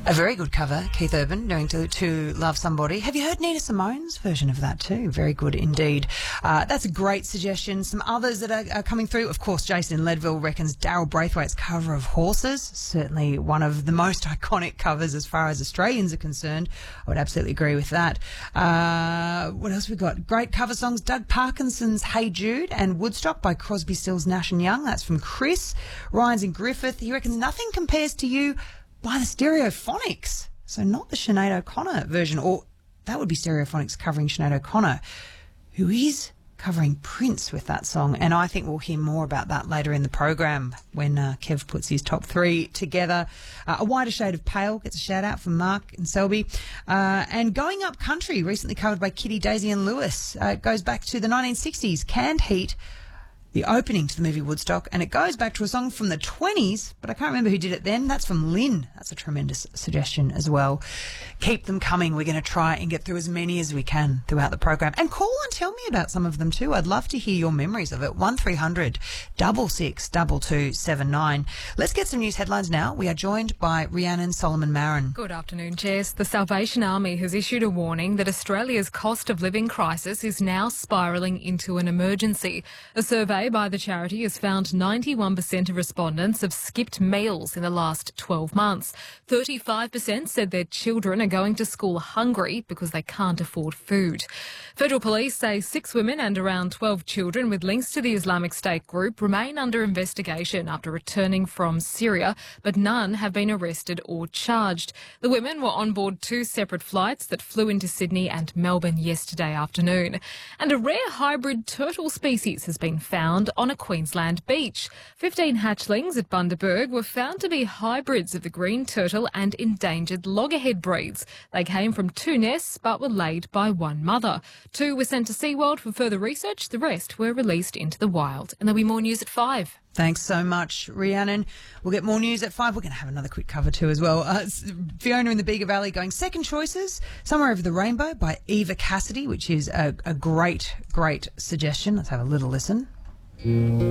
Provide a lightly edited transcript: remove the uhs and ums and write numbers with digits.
A very good cover, Keith Urban, doing to Love Somebody. Have you heard Nina Simone's version of that too? Very good indeed. That's a great suggestion. Some others that are coming through. Of course, Jason in Leadville reckons Daryl Braithwaite's cover of Horses. Certainly one of the most iconic covers as far as Australians are concerned. I would absolutely agree with that. What else we got? Great cover songs. Doug Parkinson's Hey Jude and Woodstock by Crosby, Stills, Nash and Young. That's from Chris. Ryan's in Griffith. He reckons Nothing Compares to You by the Stereophonics. So not the Sinead O'Connor version, or that would be Stereophonics covering Sinead O'Connor, who is covering Prince with that song. And I think we'll hear more about that later in the program when Kev puts his top three together. A Wider Shade of Pale gets a shout out from Mark and Selby. And Going Up Country, recently covered by Kitty, Daisy and Lewis. It goes back to the 1960s, Canned Heat, the opening to the movie Woodstock, and it goes back to a song from the 20s, but I can't remember who did it then. That's from Lynn. That's a tremendous suggestion as well. Keep them coming. We're going to try and get through as many as we can throughout the program. And call and tell me about some of them too. I'd love to hear your memories of it. 1300 66 2279. Let's get some news headlines now. We are joined by Rhiannon Solomon Marin. Good afternoon, Jess. The Salvation Army has issued a warning that Australia's cost of living crisis is now spiralling into an emergency. A survey by the charity has found 91% of respondents have skipped meals in the last 12 months. 35% said their children are going to school hungry because they can't afford food. Federal police say 6 women and around 12 children with links to the Islamic State group remain under investigation after returning from Syria, but none have been arrested or charged. The women were on board 2 separate flights that flew into Sydney and Melbourne yesterday afternoon. And a rare hybrid turtle species has been found on a Queensland beach. 15 hatchlings at Bundaberg were found to be hybrids of the green turtle and endangered loggerhead breeds. They came from 2 nests but were laid by 1 mother. 2 were sent to SeaWorld for further research. The rest were released into the wild. And there'll be more news at 5. Thanks so much, Rhiannon. We'll get more news at 5. We're going to have another quick cover too as well. Fiona in the Bega Valley going Second Choices, Somewhere Over the Rainbow by Eva Cassidy, which is a great, great suggestion. Let's have a little listen.